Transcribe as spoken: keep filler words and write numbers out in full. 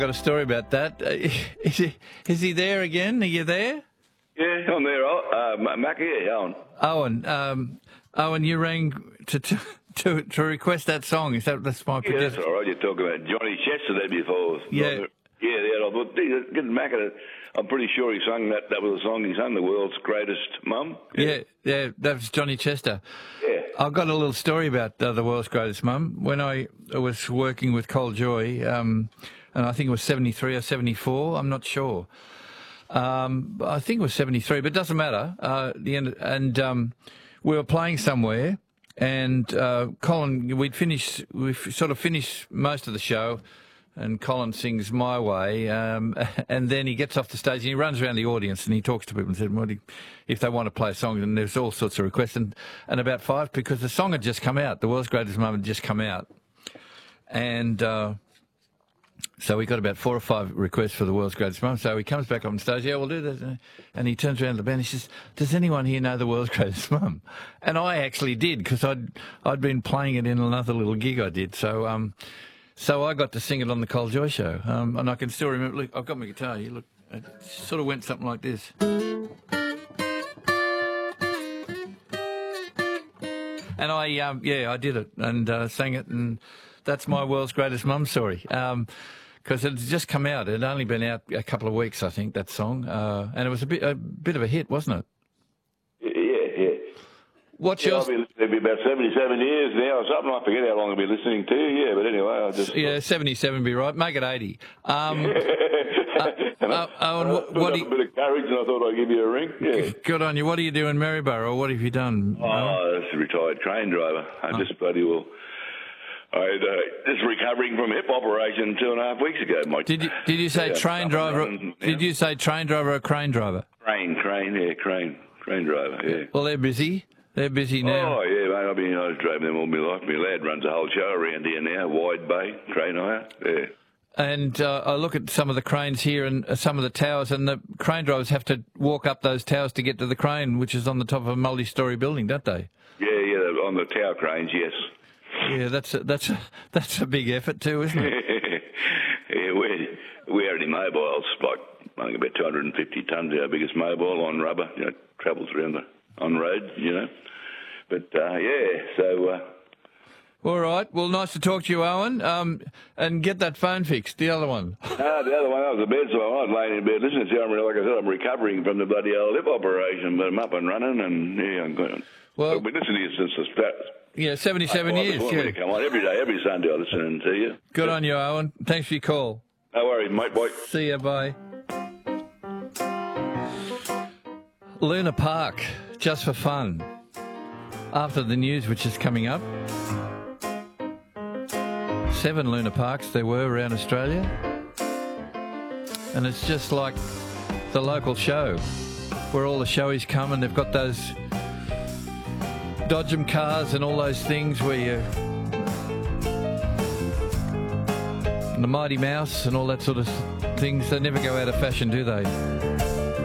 Got a story about that. Uh, is he is he there again? Are you there? Yeah, I'm there. Uh, Mackie, yeah, Owen. Owen, um, Owen, you rang to, to to to request that song. Is that that's my Yeah, prediction? that's all right. You're talking about Johnny Chester there before. Yeah. Yeah, yeah. I thought, getting back at it, I'm pretty sure he sung that. That was a song he sung, "The World's Greatest Mum." Yeah, yeah, yeah that was Johnny Chester. Yeah. I've got a little story about uh, The World's Greatest Mum. When I was working with Col Joy, um, and I think it was seventy-three or seventy-four, I'm not sure. Um, I think it was seventy-three, but it doesn't matter. Uh, the end, and um, we were playing somewhere, and uh, Colin, we'd finished, we sort of finished most of the show, and Colin sings My Way, um, and then he gets off the stage and he runs around the audience and he talks to people and said, well, if they want to play a song, and there's all sorts of requests, and, and about five, because the song had just come out, The World's Greatest Mum had just come out, and uh, so we got about four or five requests for The World's Greatest Mum. So he comes back on stage, yeah, we'll do that. And he turns around to the band and he says, does anyone here know The World's Greatest Mum? And I actually did, because I'd, I'd been playing it in another little gig I did. So um, so I got to sing it on the Col Joy show. Um, and I can still remember, look, I've got my guitar here, look, it sort of went something like this. And I, um, yeah, I did it and uh, sang it, and that's my World's Greatest Mum story. Um, Because it had just come out. It had only been out a couple of weeks, I think, that song. Uh, and it was a bit a bit of a hit, wasn't it? Yeah, yeah. What's yeah, yours? I've been listening about seventy-seven years now or something. I forget how long I've been listening to you. Yeah, but anyway, I just... Yeah, seventy-seven would be right. Make it eighty. Um, uh, uh, Owen, I what, what do a you... bit of courage and I thought I'd give you a ring. Yeah. Good on you. What do you do in Maryborough? What have you done? Oh, that's a retired crane driver. I Oh. just bloody well... I had, uh, just recovering from a hip operation two and a half weeks ago. My Did you did you say yeah, train up and driver? running, Did yeah. you say train driver or crane driver? Crane, crane, yeah, crane, crane driver, yeah. Well, they're busy. They're busy now. Oh, yeah, mate, I've been, I've driven them all my life. My lad runs a whole show around here now, Wide Bay, crane hire, yeah. And uh, I look at some of the cranes here and uh, some of the towers, and the crane drivers have to walk up those towers to get to the crane, which is on the top of a multi-storey building, don't they? Yeah, yeah, on the tower cranes, yes. Yeah, that's a, that's a, that's a big effort too, isn't it? Yeah, we're, we're only mobiles, like, I think about two hundred fifty tonnes, our biggest mobile on rubber, you know, travels around the, on roads, you know. But, uh, yeah, so... Uh, All right. Well, nice to talk to you, Owen. Um, and get that phone fixed, the other one. No, the other one, I was in bed, so I was laying in bed listening to you. I'm, like I said, I'm recovering from the bloody old hip operation, but I'm up and running, and, yeah, I'm going. Well, I've been listening to you since the start. Yeah, seventy-seven oh, years. Yeah. Yeah. Come on, every day, every Sunday I listen to you. Good on you, Owen. Thanks for your call. No worries, mate. Bye. See ya. Bye. Luna Park, just for fun. After the news, which is coming up. Seven Luna Parks there were around Australia. And it's just like the local show, where all the showies come and they've got those Dodgem cars and all those things where you... And the Mighty Mouse and all that sort of things, they never go out of fashion, do they?